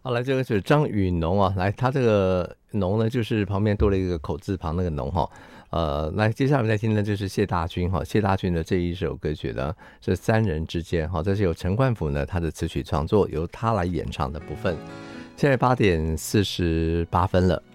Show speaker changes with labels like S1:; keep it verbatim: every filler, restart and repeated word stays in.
S1: 好，来这个是张雨农啊，来，他这个农呢，就是旁边多了一个口字旁那个农哈。呃，来，接下来我们再听的就是谢大军哈，谢大军的这一首歌曲呢是三人之间哈，这是由陈冠甫呢他的词曲创作，由他来演唱的部分。现在八点四十八分了。